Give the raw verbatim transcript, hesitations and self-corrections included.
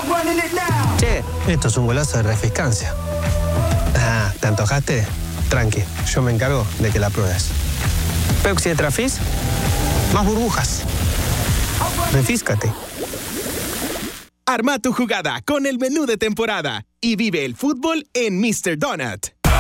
Che, esto es un golazo de refrescancia. Ah, ¿te antojaste? Tranqui, yo me encargo de que la pruebes. Pepsi de Trafis, más burbujas. Refíscate. Arma tu jugada con el menú de temporada y vive el fútbol en míster Donut.